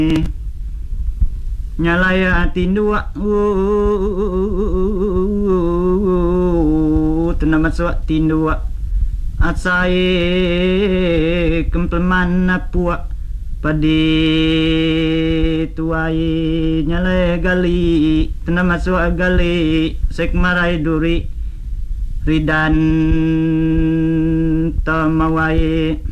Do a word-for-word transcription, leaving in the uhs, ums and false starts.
nyalaya tindua tenamat suak tindua atsai kempleman napua padi tuai nyalaya gali tenamat suak gali sekmarai duri ridan tamawai